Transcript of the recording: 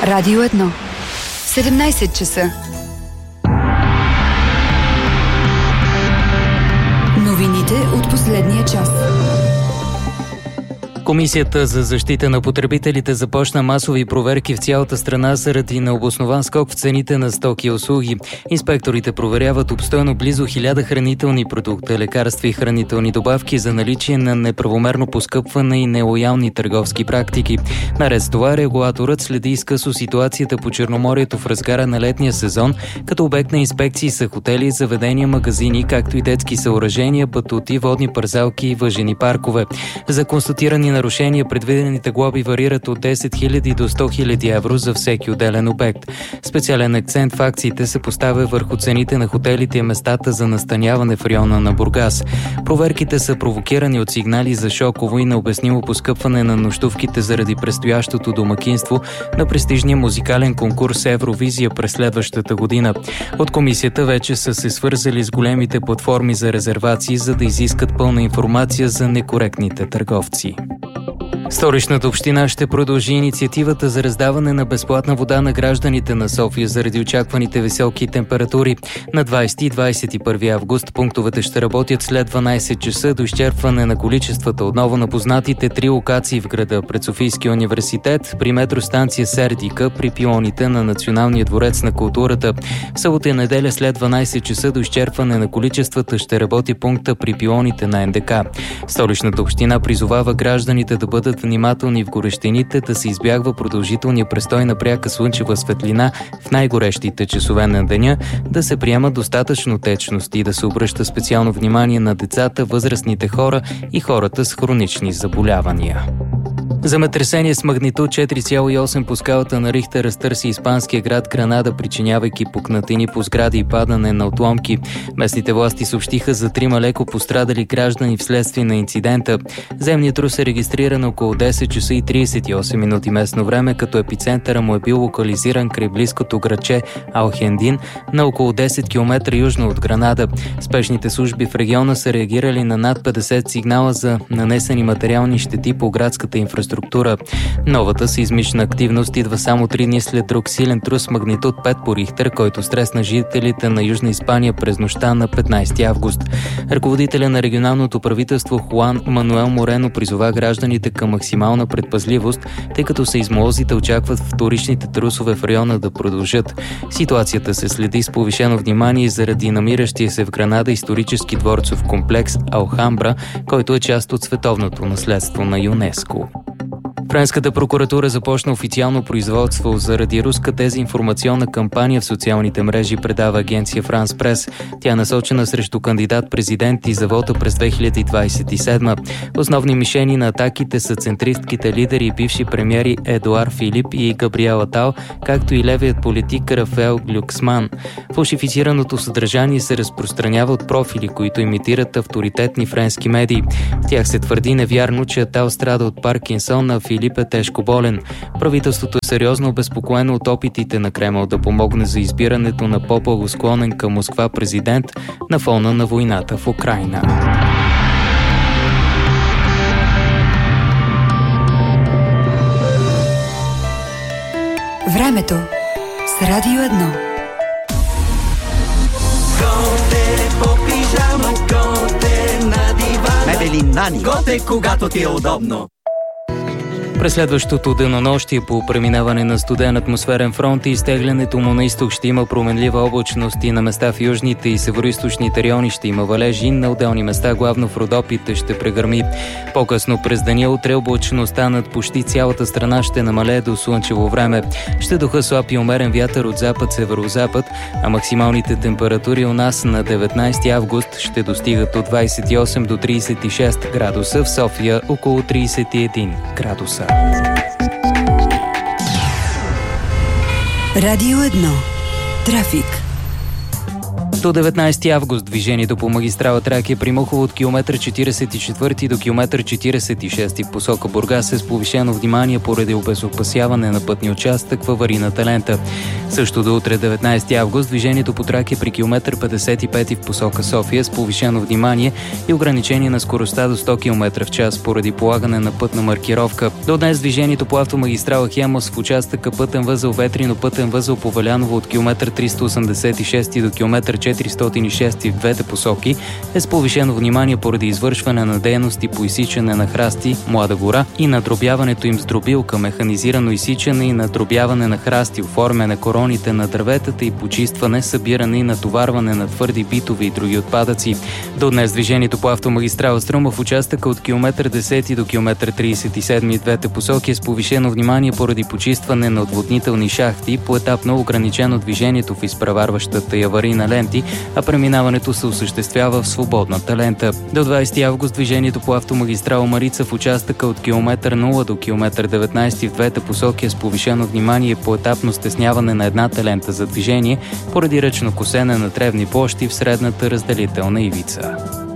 Радио 1. 17 часа. Новините от последния час. Комисията за защита на потребителите започна масови проверки в цялата страна заради необоснован скок в цените на стоки и услуги. Инспекторите проверяват обстойно близо 1000 хранителни продукта, лекарства и хранителни добавки за наличие на неправомерно поскъпване и нелоялни търговски практики. Наред с това, регулаторът следи изкъсо ситуацията по Черноморието в разгара на летния сезон, като обект на инспекции са хотели, заведения, магазини, както и детски съоръжения, батути, водни парзалки и въжени паркове. За констатирани нарушения предвидените глоби варират от 10 000 до 100 000 евро за всеки отделен обект. Специален акцент в акциите се поставя върху цените на хотелите и местата за настаняване в района на Бургас. Проверките са провокирани от сигнали за шоково и необяснимо поскъпване на нощувките заради предстоящото домакинство на престижния музикален конкурс Евровизия през следващата година. От комисията вече са се свързали с големите платформи за резервации, за да изискат пълна информация за некоректните търговци. Столичната община ще продължи инициативата за раздаване на безплатна вода на гражданите на София заради очакваните високи температури. На 20 и 21 август пунктовете ще работят след 12 часа до изчерпване на количествата отново на познатите 3 локации в града: пред Софийския университет, при метростанция Сердика, при пилоните на Националния дворец на културата. В събота и неделя след 12 часа до изчерпване на количествата ще работи пункта при пилоните на НДК. Столичната община призовава гражданите да бъдат внимателни в горещините, да се избягва продължителния престой на пряка слънчева светлина в най-горещите часове на деня, да се приема достатъчно течност и да се обръща специално внимание на децата, възрастните хора и хората с хронични заболявания. Земетресение с магнитуд 4,8 по скалата на Рихтер разтърси испанския град Гранада, причинявайки пукнатини по сгради и падане на отломки. Местните власти съобщиха за 3 леко пострадали граждани вследствие на инцидента. Земният трус е регистриран около 10 часа и 38 минути местно време, като епицентъра му е бил локализиран край близкото градче Алхендин на около 10 км южно от Гранада. Спешните служби в региона са реагирали на над 50 сигнала за нанесени материални щети по градската инфраструктура. Новата сеизмична активност идва само 3 дни след друг силен трус магнитуд 5 по Рихтер, който стресна жителите на Южна Испания през нощта на 15 август. Ръководителя на регионалното правителство Хуан Мануел Морено призова гражданите към максимална предпазливост, тъй като сейзмолозите очакват вторичните трусове в района да продължат. Ситуацията се следи с повишено внимание заради намиращия се в Гранада исторически дворцов комплекс Алхамбра, който е част от световното наследство на ЮНЕСКО. Френската прокуратура започна официално производство заради руска дезинформационна кампания в социалните мрежи, предава агенция Франс Прес. Тя е насочена срещу кандидат-президент и за вота през 2027. Основни мишени на атаките са центристките лидери и бивши премиери Едуар Филип и Габриел Атал, както и левият политик Рафаел Глюксман. Фалшифицираното съдържание се разпространява от профили, които имитират авторитетни френски медии. В тях се твърди невярно, че Атал страда от Паркинсон, а Филип е тежко болен. Правителството е сериозно обезпокоено от опитите на Кремъл да помогне за избирането на по-благосклонен към Москва президент на фона на войната в Украйна. Времето с Радио 1. Готе по пижама, готе на дивана. Мебели Нани. Готе, когато ти е удобно. През следващото денонощие по преминаване на студен атмосферен фронт и изтеглянето му на изток ще има променлива облачност и на места в южните и североизточните райони ще има валежи, на отделни места, главно в Родопите, ще прегърми. По-късно през деня утре облачността над почти цялата страна ще намалее до слънчево време. Ще духа слаб и умерен вятър от запад-северозапад, а максималните температури у нас на 19 август ще достигат от 28 до 36 градуса, в София около 31 градуса. Радио 1. Трафик. До 19 август движението по магистрала Тракия при Мухово от километър 44 до километър 46 в посока Бургас е с повишено внимание поради обезопасяване на пътния участък в аварийната лента. Също до утре, 19 август, движението по Тракия при километър 55 в посока София с повишено внимание и ограничение на скоростта до 100 км в час поради полагане на пътна маркировка. До днес движението по автомагистрала Хемус в участъка пътен възел Ветрино, пътен възел Поваляново от километър 386 до километър 406 в двете посоки е с повишено внимание поради извършване на дейности по изсичане на храсти, млада гора и надробяването им с дробилка, механизирано изсичане и надробяване на храсти, оформяне короните на дърветата и почистване, събиране и натоварване на твърди битови и други отпадъци. До днес движението по автомагистрала Струма в участъка от километър 10 до километър 37 в двете посоки е с повишено внимание поради почистване на отводнителни шахти, поетапно ограничено движението в изпреварващата и аварийна ленти, а преминаването се осъществява в свободната лента. До 20 август движението по автомагистрала Марица в участъка от километър 0 до километър 19 в двете посоки е с повишено внимание и поетапно стесняване на едната лента за движение поради ръчно косене на тревни площи в средната разделителна ивица.